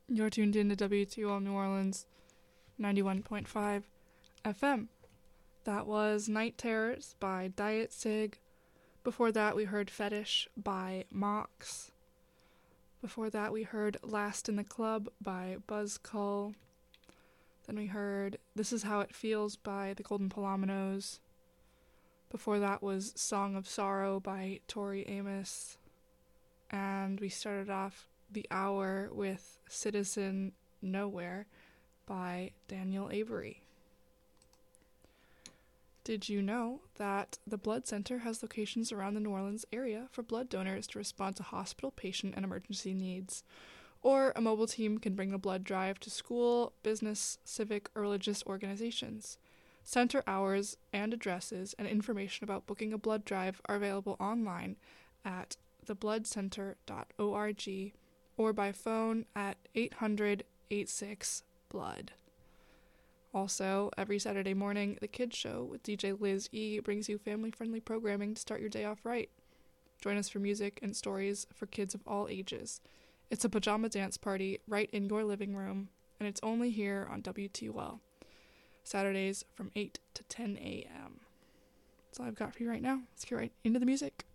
You're tuned in to WTOL New Orleans 91.5 FM. That was Night Terrors by Diet Sig. Before that, we heard Fetish by Mox. Before that, we heard Last in the Club by Buzzcull. Then we heard This Is How It Feels by the Golden Palominos. Before that was Song of Sorrow by Tori Amos. And we started off the hour with Citizen Nowhere by Daniel Avery. Did you know that the Blood Center has locations around the New Orleans area for blood donors to respond to hospital, patient, and emergency needs? Or a mobile team can bring a blood drive to school, business, civic, or religious organizations. Center hours and addresses and information about booking a blood drive are available online at thebloodcenter.org or by phone at 800-86-BLOOD. Also, every Saturday morning, The Kids Show with DJ Liz E brings you family-friendly programming to start your day off right. Join us for music and stories for kids of all ages. It's a pajama dance party right in your living room, and it's only here on WTOL. Saturdays from 8 to 10 a.m. That's all I've got for you right now. Let's get right into the music.